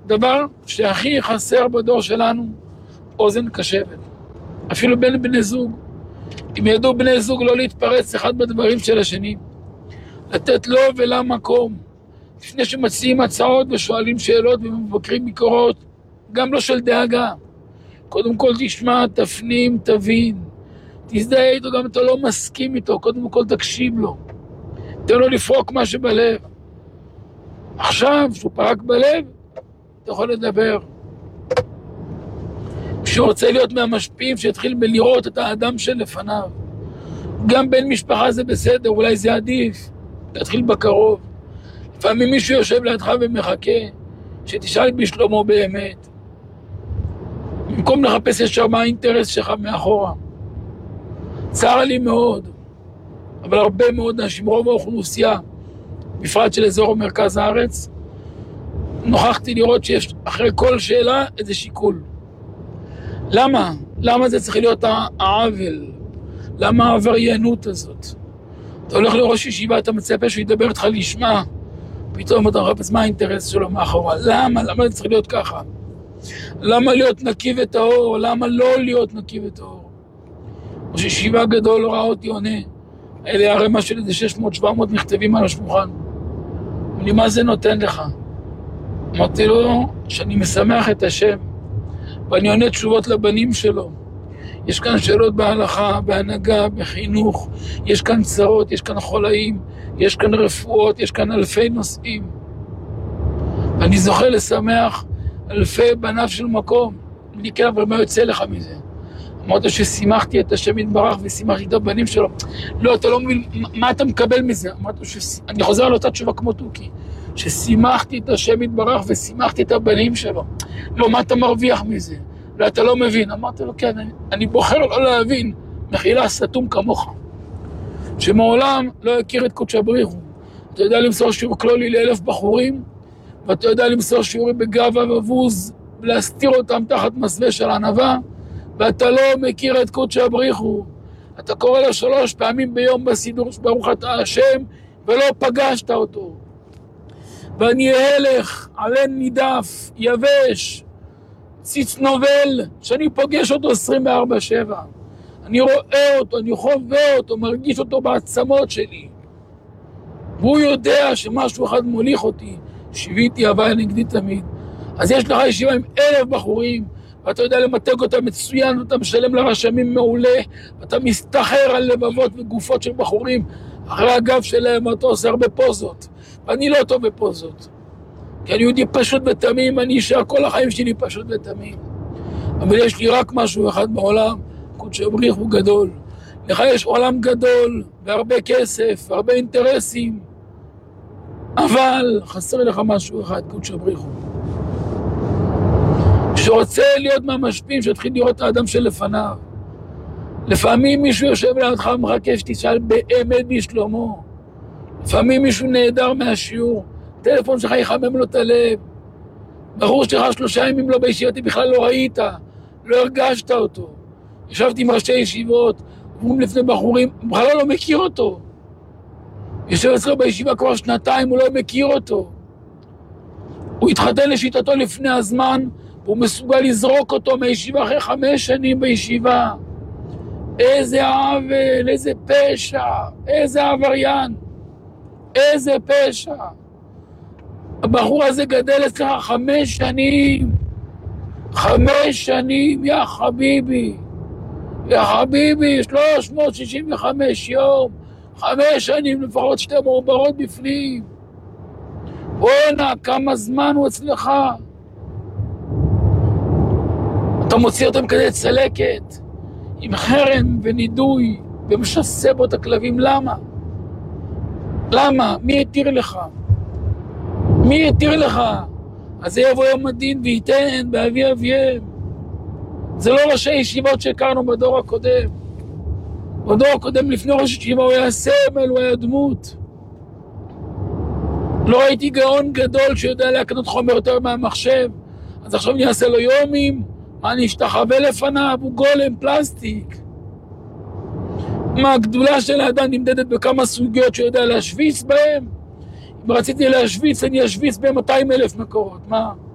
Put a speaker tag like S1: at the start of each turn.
S1: דבר שהכי חסר בדור שלנו, אוזן קשבת. אפילו בין בני זוג. אם ידעו בני זוג לא להתפרץ אחד בדברים של השני, לתת לו ולה מקום, לפני שמציעים הצעות ושואלים שאלות ומבקרים ביקורות, גם לא של דאגה. קודם כל תשמע, תפנים, תבין, תזדהה איתו, גם אתה לא מסכים איתו, קודם כל תקשיב לו, תן לו לפרוק מה שבלב. עכשיו, שהוא פרק בלב, אתה יכול לדבר. כשהוא רוצה להיות מהמשפיעים, שיתחיל בלראות את האדם שלפניו. גם בן משפחה זה בסדר, אולי זה עדיף, תתחיל בקרוב. לפעמים מישהו יושב לידך ומחכה, שתשאל בשלומו באמת. במקום לחפש ישר מה האינטרס שלך מאחורה. צער לי מאוד, אבל הרבה מאוד אנשים, רוב האוכלוסייה, בפרט של אזור מרכז הארץ, נוכחתי לראות שיש אחרי כל שאלה איזה שיקול. למה? למה זה צריך להיות העוול? למה העבריינות הזאת? אתה הולך לראש ישיבה, אתה מצפה שהוא ידבר איתך לשמה, פתאום אתה מחפש מה האינטרס שלו מאחורה. למה? למה זה צריך להיות ככה? למה להיות נקי וטהור? למה לא להיות נקי וטהור? ראש ישיבה גדול לא ראה אותי עונה. אלה הרמה של איזה 600-700 נכתבים על השולחן. אמר לי, מה זה נותן לך? אמרתי לו שאני משמח את השם, ואני עונה תשובות לבנים שלו. יש כאן שאלות בהלכה, בהנהגה, בחינוך, יש כאן צרות, יש כאן חולאים, יש כאן רפואות, יש כאן אלפי נושאים. ואני זוכה לשמח אלפי בניו של מקום. אני כן, אבל מה יוצא לך מזה? אמרת ששימחתי את השם יתברך ושימחתי את הבנים שלו. לא, אתה לא מבין, מה אתה מקבל מזה? אמרת אני חוזר על אותה תשובה כמו תוקי. ששימחתי את השם יתברך ושימחתי את הבנים שלו. לא, מה אתה מרוויח מזה? לא, אתה לא מבין. אמרתי לו, כן, אני בוחר לא להבין. מחילה סתום כמוך. שמעולם לא הכיר את קודש הבריחו. אתה יודע למסור שיעור כלולי ל1,000 בחורים, ואתה יודע למסור שיעורים בגאווה ובוז, ולהסתיר אותם תחת מסווה של ענווה, ואתה לא מכיר את קודש הבריחו. אתה קורא לו 3 פעמים ביום בסידור שברוך אתה השם, ולא פגשת אותו. ואני הלך, עלה נידף, יבש, ציץ נובל, שאני פוגש אותו 24/7. אני רואה אותו, אני חווה אותו, מרגיש אותו בעצמות שלי. והוא יודע שמשהו אחד מוליך אותי, שיוויתי הוויה נגדי תמיד. אז יש לך ישיבה עם 1,000 בחורים, ואתה יודע למתג אותם מצוין, ואתה משלם לרשמים מעולה, ואתה מסתחר על לבבות וגופות של בחורים, אחרי הגב שלהם אתה עושה הרבה פוזות. ואני לא טוב בפוזות. כי אני יהודי פשוט ותמים, אני אשאר כל החיים שלי פשוט ותמים. אבל יש לי רק משהו אחד בעולם, קודש הבריחו הוא גדול. לך יש עולם גדול, והרבה כסף, והרבה אינטרסים, אבל חסר לך משהו אחד, קודש הבריחו. שרוצה להיות מהמשפיעים, שהתחיל לראות את האדם שלפניו. לפעמים מישהו יושב לידך ומחכה שתשאל באמת בשלומו. לפעמים מישהו נהדר מהשיעור, טלפון שלך יחמם לו את הלב. ברור שלך 3 ימים לא בישיבתי, בכלל לא ראית, לא הרגשת אותו. ישבתי עם ראשי ישיבות, אומרים לפני בחורים, בכלל לא מכיר אותו. יושב אצלו בישיבה כבר 2 הוא לא מכיר אותו. הוא התחתן לשיטתו לפני הזמן, והוא מסוגל לזרוק אותו מהישיבה אחרי 5 שנים בישיבה. איזה עוול, איזה פשע, איזה עבריין, איזה פשע. הבחור הזה גדל אצלך 5 שנים. 5 שנים, יא חביבי. יא חביבי, 365 יום. 5 שנים לפחות 2 מעוברות בפנים. בואנה, כמה זמן הוא אצלך. אתה מוציא אותם כדי צלקת, עם חרם ונידוי, ומשסה בו את הכלבים. למה? למה? מי יתיר לך? מי יתיר לך? אז זה יבוא יום הדין וייתן באבי אביהם. זה לא ראשי ישיבות שהכרנו בדור הקודם. בדור הקודם לפני ראש ישיבה הוא היה סמל, הוא היה דמות. לא ראיתי גאון גדול שיודע להקנות חומר יותר מהמחשב. אז עכשיו אני אעשה לו יומים, מה אני אשתחווה לפניו? הוא גולם פלסטיק. מה, הגדולה של האדם נמדדת בכמה סוגיות שיודע להשוויץ בהם? אם רציתי להשוויץ, אני אשוויץ ב200,000 מקורות. מה?